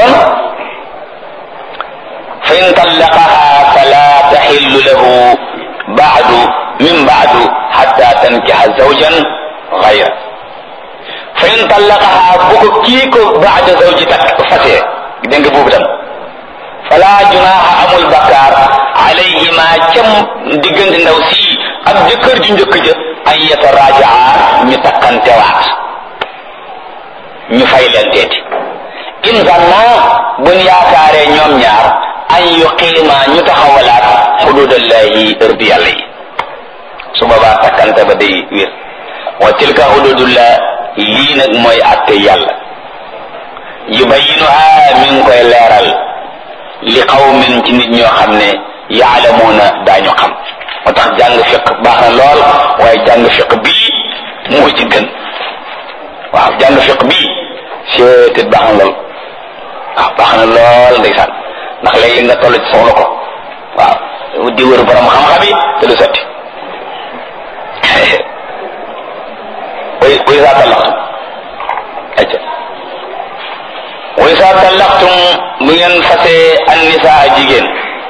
kon fa in tallaqaha fala tahillu lahu ba'du min ba'du hatta tankiha zawjan ghayra fa in tallaqaha bu ko kii ko ba'da zawji tak fase dégg nga boobu tam fala junaha amul bakkaar alayhima cam diggante ndaw si ak jëkkër ju njëkk ja an yatarajaa ñu takkantewaat ñu fay leen teeti in zanna buñ yaakaaree ñoom ñaar an yuqiima ñu taxawalaat xududallahi ërdi yàlla yi su boobaa takkante ba day wér wa tilka xududullah lii nag mooy atte yàlla yubayinuha mi ngi koy leeral li qawmin ci nit ñoo xam ne yaalamuuna daañu xam moo tax jàng fiq baax na lool waaye jàng fiq bii moo ci gën waaw jàng fiq bii seetet baax na lool waaw baax na lool ndeysaan ndax léegi nga toll ci soxla ko waaw di wër borom xam-xam yi te du sotti way saa tallaxtum acca way saa tallaxtum bu ngeen fasee an nisaa jigéen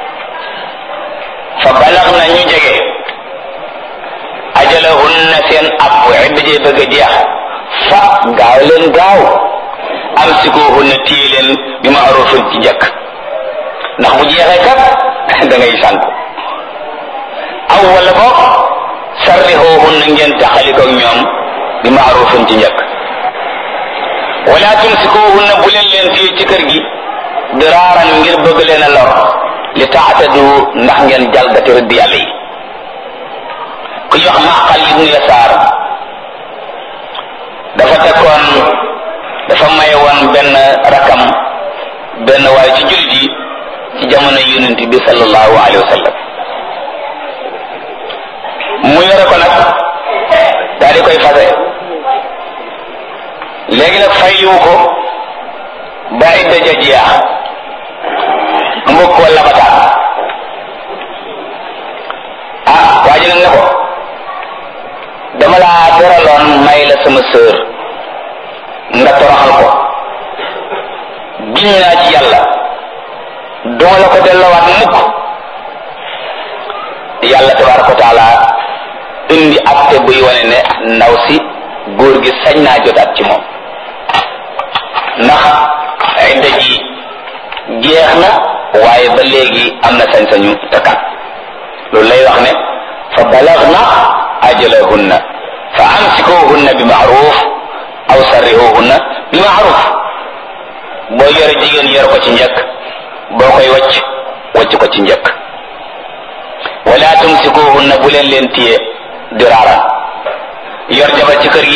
fa balax na ñu jege ajalahunna seen ab idda jee bëgg a jeex fa gaaw leen gaaw amsikuhunna téye leen bi ma'rufin ci njëkk ndax bu jeexee kat da ngay sànku aw wala boog sarrihuhunna ngeen taxalikoog ñoom bi ma'rufin ci njëkk wala tumsikuhunna bu leen téye ci kër gi diraaran ngir bëgg leen a lor li taatadu ndax ngeen jalgati rëdd yàlla yi ku ñu wax Maqal ibnu Yasaar dafa maye woon benn rakam benn waaye ci jullit yi ci jamono yonent bi sallallahu alayhi wa sallam mu yore ko nag daal di koy fase léegi nag fayliwu ko ba idda ja jeex mbokk wala bataan waa ji nag ne ko dama laa teraloon may la sama sœur nga toroxal ko giñ naa ci yàlla duma la ko delloowaat mukk yàlla tabaraka wa taala indi acte buy wane ne ndaw si góor gi sañ naa jotaat ci moom ndax idda ji jeex na waaye ba léegi am na sañ-sañu takkaat loolu lay wax ne fa balagna ajalahunna fa amsikuhunna bi ma'ruf aw sarrihuhunna bi ma'ruf boo yore jigéen yor ko ci njëkk boo koy wacc ko ci njëkk wala tumsikuhunna bu leen téye diraaran yor jabar ci kër gi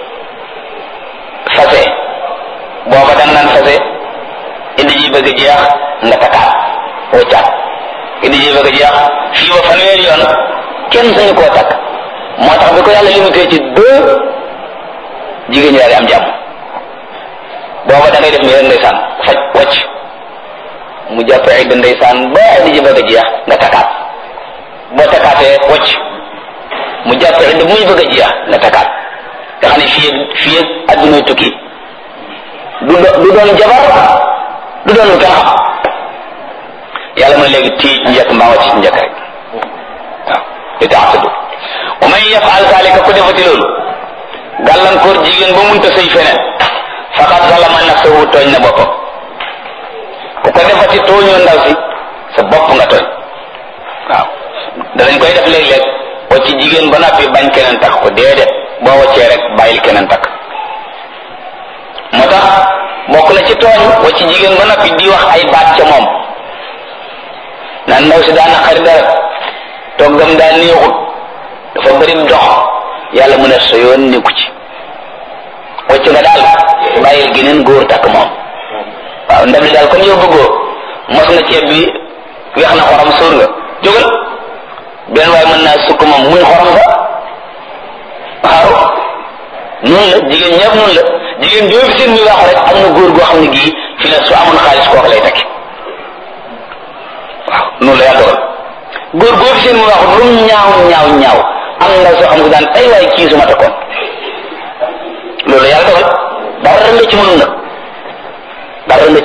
fase booba dan naan fase indi ji bëgg a jeex nga takkaat waccaat indi ji bëgg a jeex fii ba fanweeri yoon kenn sañu koo takk moo tax bi ko yàlla limité ci 2 jigéen ñi daal di am jàmm booba da ngay def nii rek ndeysaan faj wacc mu jàpp idda ndeysaan ba indi ji bëgg a jeex nga takkaat boo takkaatee wacc mu jàpp idda bu muy bëgg a jeex nga takkaat nga xam ne fii adduna tukki du doon jabar du doon lu kenn xam yàlla mën léegi tii njëkk mbaa wàcc ci njëkk rek waaw li taatadu wa man yafal zalika ku defati loolu gàllankoor jigéen ba munta sëy feneen faqad zalama nafsahu tooñ na boppam ku ko defati tooñoo ndaw si sa bopp nga tooñ waaw danañ koy def léeg-léeg wacc jigéen ba noppi bañ keneen takk ko déedéet boo waccee rek bàyyil keneen takk moo tax bokk na ci tooñ wacc jigéen ba noppi di wax ay baat ca moom naan ndaw si daa naqari dara toggam daa neexut dafa bëri dox yàlla mu ne sa yoon nekku ci wacc nga daal bàyyil geneen góor takk moom waaw ndam li daal comme yow bëggoo mos nga ceeb bi weex na xorom sóor nga jógal benn waaye mën naa sukk moom muy xorom nga waaw noonu la jigéen ñëpp noonu la jigéen joo fi seen muy wax rek am na góor goo xam ne gii fi ne su amoon xaalis kooku lay takki waaw noonu la yaa dogal góor goo fi seen muy wax lu mu ñaaw am na soo xam ne daan ay waaye kii su ma takkoon loolu la yàlla dogal dara nga ci mënul nag dara nga